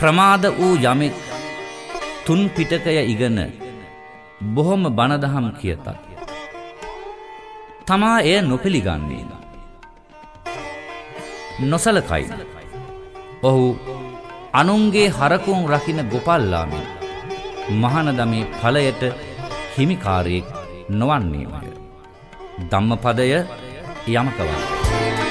ප්‍රමාද වූ යමෙක් තුන් පිටකය ඉගෙන බොහොම බණදහම් කියතත් තමා එය නොපිළිගන්නේ නොසලකයි. ඔහු අනුන්ගේ හරකුන් රකින්න ගොපල්ලාමින් මහානදමේ ඵලයට හිමිකාරයෙක් නොවන්නේමය. ධම්මපදය යමක වන්නේ.